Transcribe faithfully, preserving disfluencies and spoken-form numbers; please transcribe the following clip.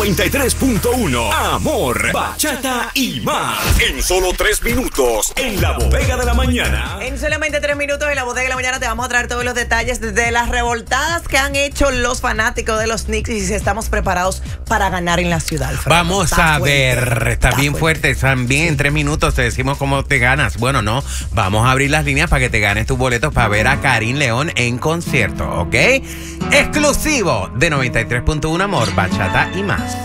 noventa y tres punto uno. Amor, bachata y más. En solo tres minutos, en la bodega de la mañana. En solamente tres minutos en la bodega de la mañana te vamos a traer todos los detalles de las revoltadas que han hecho los fanáticos de los Knicks y si estamos preparados para ganar en la ciudad. Alfredo. Vamos Está a fuerte, ver, está, está bien fuerte. También sí. En tres minutos te decimos cómo te ganas. Bueno, no, vamos a abrir las líneas para que te ganes tus boletos para ver a Karim León en concierto, ¿ok? Exclusivo de noventa y tres punto uno Amor, bachata y más.